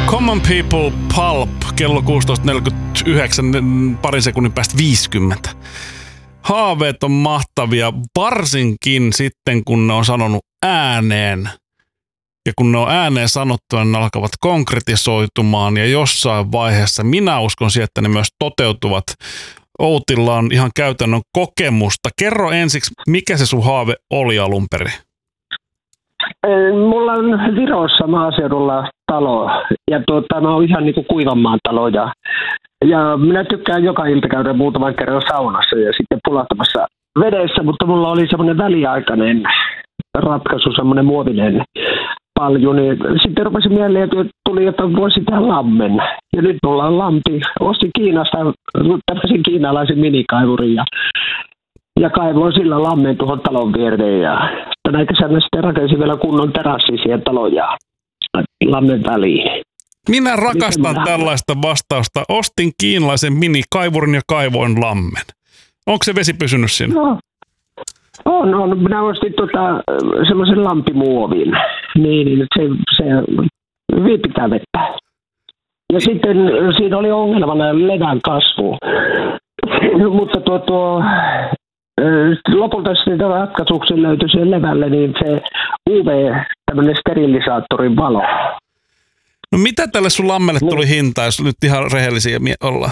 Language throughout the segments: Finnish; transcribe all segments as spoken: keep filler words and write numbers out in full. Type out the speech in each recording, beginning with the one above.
Common People Pulp, kello kuusitoista neljäkymmentäyhdeksän, parin sekunnin päästä viisikymmentä. Haaveet on mahtavia, varsinkin sitten kun ne on sanonut ääneen. Ja kun ne on ääneen sanottu, ne alkavat konkretisoitumaan ja jossain vaiheessa minä uskon siihen, että ne myös toteutuvat. Outilla on ihan käytännön kokemusta. Kerro ensiksi, mikä se sun haave oli alun perin? Mulla on Virossa maaseudulla talo ja tuota, mä oon ihan niinku Kuivanmaan talo ja, ja minä tykkään joka ilta käydä muutaman kerran saunassa ja sitten pulahtamassa vedessä, mutta mulla oli semmoinen väliaikainen ratkaisu, semmoinen muovinen palju, niin sitten rupesin mieleen, että tuli, että voisi tehdä lammen. Ja nyt mulla on lampi. Ostin Kiinasta tämmöisen kiinalaisen minikaivurin ja, ja kaivoin sillä lammen tuohon talon viereen. Ja tänä kesänä sitten rakensin vielä kunnon terassi siihen talon ja lammen väliin. Minä rakastan tällaista vastausta. Ostin kiinalaisen minikaivurin ja kaivoin lammen. Onko se vesi pysynyt siinä? No. On, on. Minä ostin tota, semmoisen lampimuovin. Niin, niin se, se hyvin pitää vettä. Ja sitten siinä oli ongelmana levän kasvu. Mutta tuo, tuo, lopulta sitten ratkaisuksi löytyi siihen levälle, niin se U V, tämmöinen sterilisaattorin valo. No mitä tälle sun lammelle tuli hinta, jos nyt ihan rehellisiä ollaan?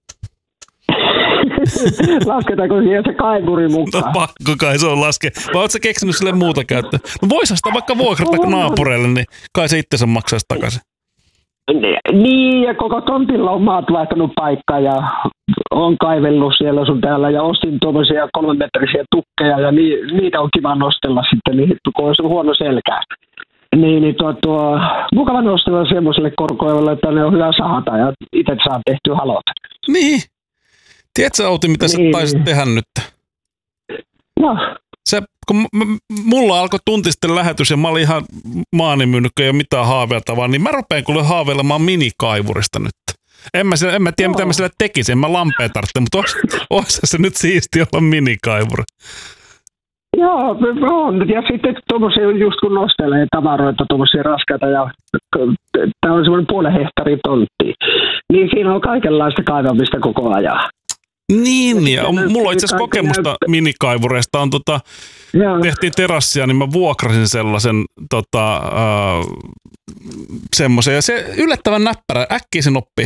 Lasketaanko siihen se kaivuri mukaan? No pakko kai se on laske. Vai ootko sä keksinyt sille muuta käyttöä? No voisihan sitä vaikka vuokrata naapureille, niin kai se itsensä maksaisi takaisin. Niin, ja koko tontilla on maat vaihtanut paikkaa ja on kaivellut siellä sun täällä ja ostin tuommoisia kolmemetrisiä tukkeja ja ni, niitä on kiva nostella sitten, niin kun on huono selkä. Niin, niin tuo, tuo, mukava nostella semmoiselle korkoivalle, että ne on hyvä sahata ja itse saa tehtyä halot. Niin. Tiedätkö, Outi, mitä sä niin. taisit tehdä nyt? No. Se, kun m- mulla alkoi tunti sitten lähetys ja mä olin ihan maanimynnykkä ja mitään haaveiltavaa, niin mä rupean kuule haaveilemaan minikaivurista nyt. En mä, en mä tiedä, no. mitä mä sillä tekisin, en mä lampea tarvitse, mutta olisi se nyt siisti olla minikaivuri. Joo, on. Ja sitten tuommoisia, just kun nostelee tavaroita, tuommoisia raskaita, ja tämä on semmoinen puolen hehtaarin tontti, niin siinä on kaikenlaista kaivamista koko ajan. Niin, ja, ja mulla on itse asiassa kokemusta näyttä. minikaivureista. On, tota, tehtiin terassia, niin mä vuokrasin sellaisen tota, äh, semmoisen, ja se yllättävän näppärä, äkkiä sen oppii.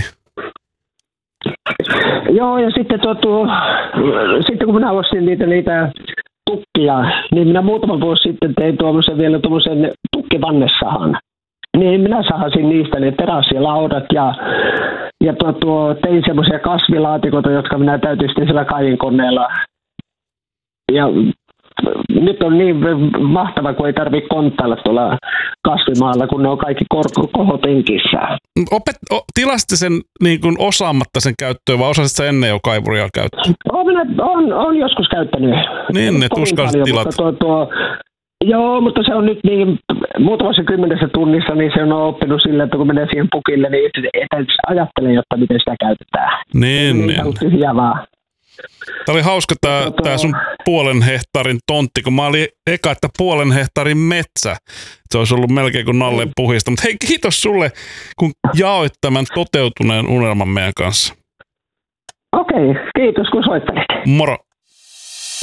Joo, ja sitten, tuo, tuo, sitten kun minä ostin niitä, niitä tukkia, niin minä muutama vuosi sitten tein tuommoisen vielä tuommoisen tukkivannessahan. Niin minä sahasin niistä ne terassialaudat ja, ja tuo, tuo, tein semmoisia kasvilaatikoita, jotka minä täytin sitten sillä kaivinkoneella. Ja nyt on niin mahtava, kun ei tarvitse konttailla tuolla kasvimaalla, kun ne on kaikki kor- kohopenkissä. Opet, o, tilasitte sen niin kuin osaamatta sen käyttöön, vai osasit sä ennen jo kaivuria käyttää? Olen, on, on joskus käyttänyt. Niin, ne uskalliset tilat. Tuo, tuo, joo, mutta se on nyt niin, muutamassa kymmenessä tunnissa, niin se on oppinut sillä, että kun menee siihen pukille, niin et ajattele, jotta miten sitä käytetään. Niin, niin. niin. Tyhjää vaan. Tämä oli hauska tämä, tämä sun puolen hehtaarin tontti, kun mä olin eka, että puolen hehtaarin metsä. Se olisi ollut melkein kuin nalleen puhista. Mutta hei, kiitos sulle, kun jaoit tämän toteutuneen unelman meidän kanssa. Okei, kiitos kun soittelit. Moro.